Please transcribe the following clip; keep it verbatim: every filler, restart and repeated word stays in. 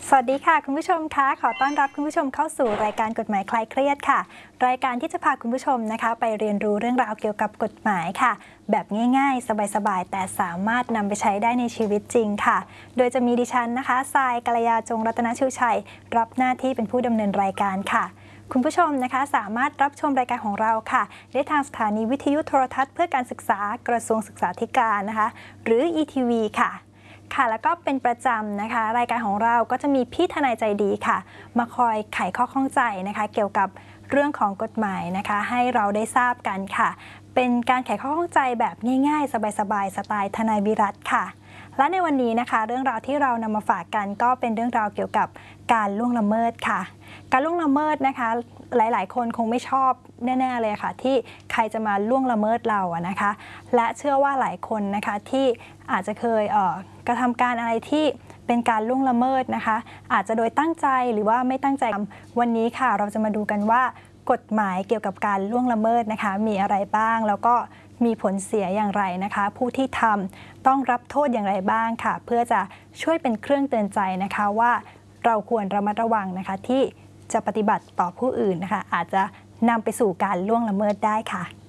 สวัสดีค่ะคุณผู้ชมคะขอต้อนรับคุณผู้ชมเข้าสู่รายการกฎหมายคลายเครียดค่ะรายการที่จะพาคุณผู้ชมนะคะไปเรียนรู้เรื่องราวเกี่ยวกับกฎหมายค่ะแบบง่ายๆสบายๆแต่สามารถนำไปใช้ได้ในชีวิตจริงค่ะโดยจะมีดิฉันนะคะทรายกัลยาจงรัตนชูชัยรับหน้าที่เป็นผู้ดำเนินรายการค่ะคุณผู้ชมนะคะสามารถรับชมรายการของเราค่ะได้ทางสถานีวิทยุโทรทัศน์เพื่อการศึกษากระทรวงศึกษาธิการนะคะหรือ อี ที วี ค่ะค่ะแล้วก็เป็นประจำนะคะรายการของเราก็จะมีพี่ทนายใจดีค่ะมาคอยไขข้อข้องใจนะคะเกี่ยวกับเรื่องของกฎหมายนะคะให้เราได้ทราบกันค่ะเป็นการไขข้อข้องใจแบบง่ายๆสบายๆสไตล์ทนายวิรัตค่ะและในวันนี้นะคะเรื่องราวที่เรานำมาฝากกันก็เป็นเรื่องราวเกี่ยวกับการล่วงละเมิดค่ะการล่วงละเมิดนะคะหลายๆคนคงไม่ชอบแน่ๆเลยค่ะที่ใครจะมาล่วงละเมิดเราอะนะคะและเชื่อว่าหลายคนนะคะที่อาจจะเคยเอ่อกระทำการอะไรที่เป็นการล่วงละเมิดนะคะอาจจะโดยตั้งใจหรือว่าไม่ตั้งใจวันนี้ค่ะเราจะมาดูกันว่ากฎหมายเกี่ยวกับการล่วงละเมิดนะคะมีอะไรบ้างแล้วก็มีผลเสียอย่างไรนะคะผู้ที่ทำต้องรับโทษอย่างไรบ้างค่ะเพื่อจะช่วยเป็นเครื่องเตือนใจนะคะว่าเราควรระมัดระวังนะคะที่จะปฏิบัติต่อผู้อื่นนะคะอาจจะนำไปสู่การล่วงละเมิดได้ค่ะ